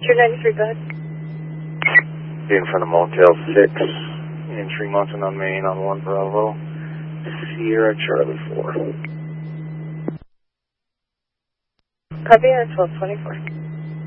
293, go ahead. Be in front of Motel 6 in Tremonton on Main on 1 Bravo, Sierra Charlie 4. Copy, 1224.